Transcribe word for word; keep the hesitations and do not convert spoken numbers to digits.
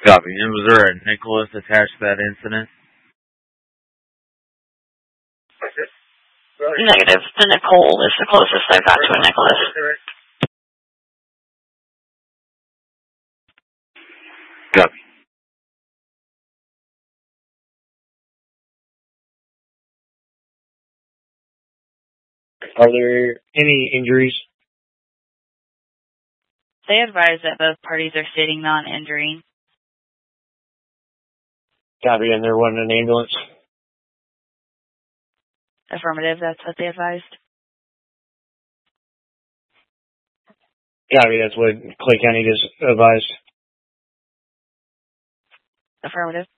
Copy. And was there a Nicholas attached to that incident? Negative. The Nicole is the closest I've got to a Nicholas. Copy. Are there any injuries? They advise that both parties are stating non-injury. Copy, and there wasn't an ambulance? Affirmative, that's what they advised. Copy, that's what Clay County just advised. Affirmative.